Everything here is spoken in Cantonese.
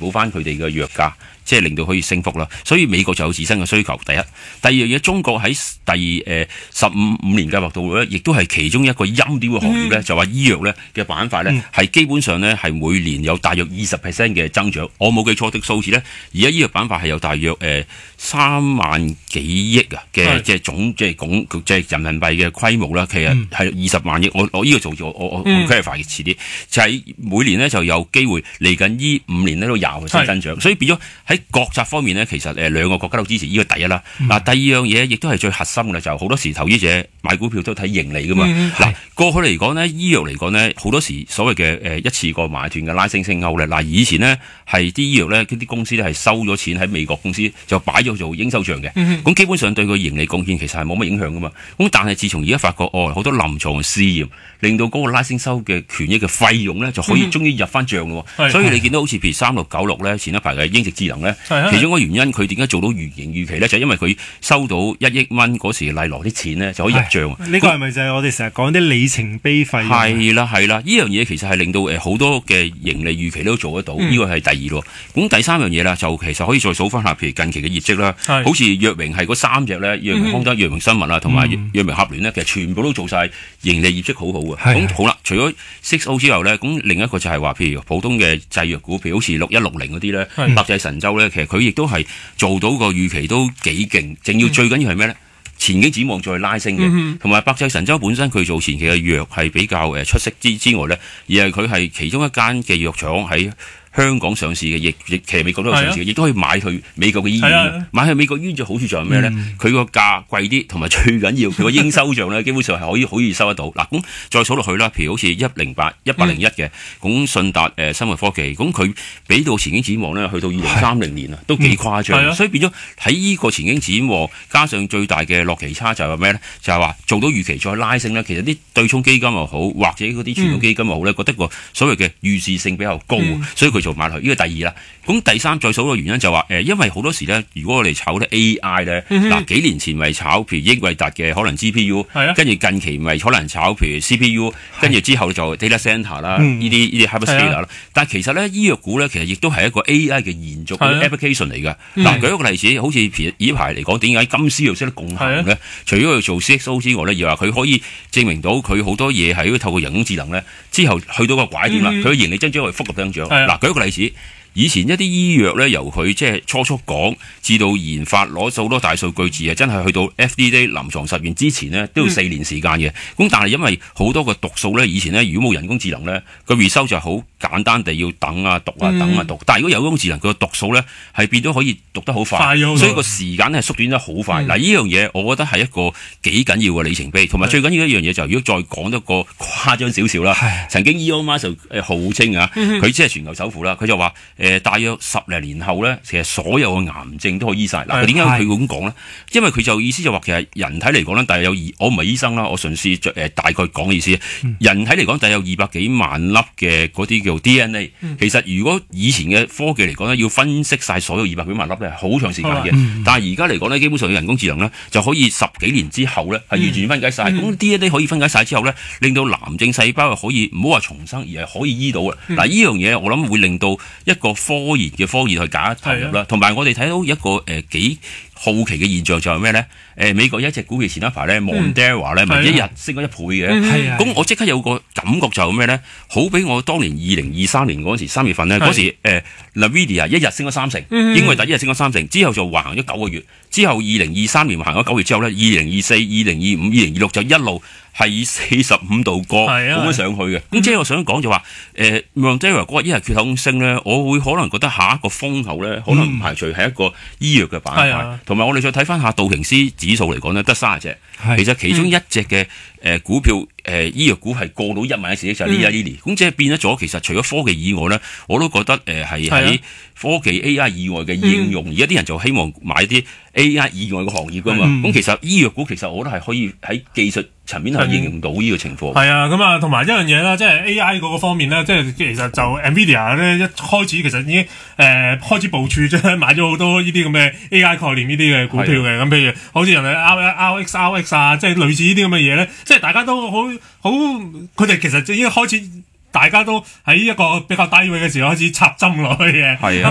補翻佢哋嘅藥價，即係令到可以升幅啦。所以美國就有自身嘅需求。第一，第二樣嘢，中國喺15年計劃度咧，亦都係其中一個陰點嘅行業咧，就話醫藥咧嘅板塊咧，係基本上咧係每年有大約20% 嘅增長。我冇記錯的數字咧，而家醫藥板塊係有大約3萬幾億啊嘅即係總即係人民幣嘅規模啦。其實係20萬億。我呢個數字我 clarify 遲啲，就係每年咧就有機會嚟緊呢5年咧都20%增長。所以變咗喺國策方面咧，其實兩個國家都支持，呢個第一啦。嗱，第二樣嘢亦都係最核心嘅，就好多時投資者買股票都睇盈利噶嘛。嗱，過去嚟講呢，醫藥嚟講呢，好多時所謂嘅一次過買斷嘅拉升升勾咧。嗱，以前呢，係啲醫藥咧，啲公司咧係收咗錢喺美國公司就擺咗做應收帳嘅。咁基本上對佢盈利貢獻其實係冇乜影響噶嘛。咁但係自從而家發覺好多臨床試驗令到嗰個拉升收嘅權益嘅費用咧就可以終於入翻帳咯。所以你見到好似譬如3696咧，前一排嘅英直智能咧，其中個原因佢點解做到原形預期咧，就係因為佢收到1億蚊嗰時麗羅啲錢咧就可以入帳。 呢個係咪就係我哋成日講啲里程碑費？ 係啦，呢樣嘢其實係令到好多嘅盈利預期都做得到。呢個係第二咯。咁第三樣嘢啦，就其實可以再數翻下，譬如近期嘅業績啦，好似藥明係嗰3隻咧，藥明康德、藥明生物啊，同埋藥明合聯咧，其實全部都做晒盈利業績好好嘅。咁好啦，除咗 6O 之後咧，咁另一個就係話，譬如普通嘅製藥股，譬如好似6160嗰啲咧，百濟神州咧，其實佢亦都係做到個預期都幾勁。仲要最緊要係咩咧？前景展望再拉升嘅，同埋百濟神州本身佢做前期嘅藥係比較出色之外咧，而係佢係其中一間嘅藥廠喺香港上市嘅，亦其實美國都有上市嘅，亦都可以買去美國嘅醫院。買去美國醫院嘅好處就係咩咧？佢個價貴啲，同埋最緊要佢個應收帳咧，基本上係可以好易收得到。嗱，咁再數落去啦，譬如好似101嘅，咁信達生物科技，咁佢俾到前景展望咧，去到2030年啊，都幾誇張。所以變咗喺呢個前景展望，加上最大嘅落期差就係咩咧？就係話做到預期再拉升咧，其實啲對沖基金又好，或者嗰啲傳統基金又好咧，覺得個所謂嘅預示性比較高，所以佢做買落去。呢個第二啦。咁第三再數個原因就話因為好多時咧，如果我哋炒啲 AI 咧，嗱幾年前咪炒譬如英偉達嘅可能 GPU，跟住近期咪可能炒譬如 CPU，跟住之後就 data center 啦，呢啲 hyperscaler 啦。但係其實咧，醫藥股咧其實亦都係一個 AI 嘅延續嘅 application 嚟㗎。嗱，舉一個例子，好似譬如呢排嚟講，點解金絲又識得共行咧？除咗佢做 CXO 之外咧，又話佢可以證明到佢好多嘢係透過人工智能咧，之後去到個拐點啦，佢嘅盈利增長係複合增長。嗱，舉一個例子。以前一啲醫藥咧，由佢即係初講至到研發攞咗好多大數據字啊，真係去到 FDA 臨床實驗之前呢，都要4年時間嘅。咁但係因為好多個讀數咧，以前咧如果冇人工智能咧，個 result 就好簡單地要等啊讀啊等啊讀。但係如果有人工智能，佢個讀數咧係變咗可以讀得好快，所以個時間咧係縮短得好快。嗱，呢樣嘢我覺得係一個幾緊要嘅里程碑，同埋最緊要一樣嘢就係如果再講得個誇張少少啦，曾經 Elon Musk 號稱啊，佢即係全球首富啦，佢就話大約10嚟年後咧，其實所有嘅癌症都可以醫晒。嗱，佢點解佢會咁講咧？因為佢就意思就話其實人體嚟講咧，大約我唔係醫生啦，我純粹大概講意思。人體嚟講，大約有200幾萬粒嘅嗰啲叫 DNA。其實如果以前嘅科技嚟講咧，要分析晒所有200幾萬粒咧，好長時間嘅。但係而家嚟講咧，基本上有人工智能咧，就可以10幾年之後咧係完全分解晒。咁 DNA 可以分解晒之後咧，令到癌症細胞可以唔好話重生，而係可以醫到嘅。嗱，呢樣嘢我諗會令到一個科研去搞一投入啦，同埋我哋睇到一個幾好奇嘅現象就係咩咧？美國有一隻股票前一排咧 Moderna 咧，咪一日升咗1倍嘅。咁我即刻有個感覺就係咩咧？好比我當年2023年嗰時3月份咧，嗰時Nvidia 一日升咗3成，英偉達一日升咗3成，之後就橫行咗9個月。之後2023年行咗9月之後咧，2024、2025、2026就一路係45度角咁樣上去嘅。咁即係我想講就話Moderna 嗰日一日缺口升咧，我會可能覺得下一個風口咧，可能唔排除係一個醫藥嘅板塊。同埋我哋再睇翻下道瓊斯指數嚟講咧，得30隻，其實其中一隻嘅股票醫藥股係過到1萬億市值就係呢一年。咁即係變咗，其實除咗科技以外咧，我都覺得係喺科技 AI 以外嘅應用。而家啲人就希望買啲 AI 以外嘅行業噶嘛。咁其實醫藥股其實我覺得係可以喺技術層面係應用到呢個情況。 係啊，咁啊，同埋一樣嘢啦，即係 AI 嗰個方面咧，即係其實就 Nvidia 咧一開始其實已經開始部署啫，買咗好多呢啲咁嘅 AI 概念呢啲嘅股票嘅。咁譬如好似人哋 RX 啊，即係類似呢啲咁嘅嘢咧，即係大家都好，佢哋其實已經開始。大家都喺一個比較低位嘅時候開始插針落去嘅。